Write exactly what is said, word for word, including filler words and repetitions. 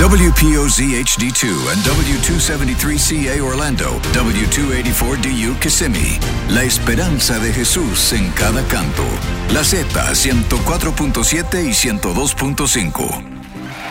W P O Z H D two and W two seventy-three C A Orlando, W two eighty-four D U Kissimmee. La esperanza de Jesús en cada canto. La Z ciento cuatro punto siete y ciento dos punto cinco.